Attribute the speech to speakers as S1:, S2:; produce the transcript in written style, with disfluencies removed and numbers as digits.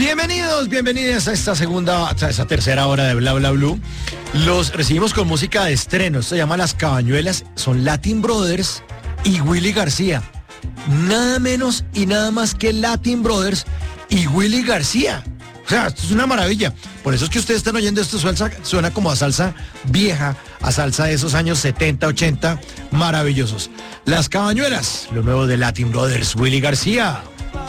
S1: Bienvenidos, bienvenidas a esta tercera hora de Bla Bla Blue. Los recibimos con música de estreno. Esto se llama Las Cabañuelas. Son Latin Brothers y Willy García. Nada menos y nada más que Latin Brothers y Willy García. O sea, esto es una maravilla. Por eso es que ustedes están oyendo esto, suena como a salsa vieja, a salsa de esos años 70, 80, maravillosos. Las Cabañuelas, lo nuevo de Latin Brothers, Willy García.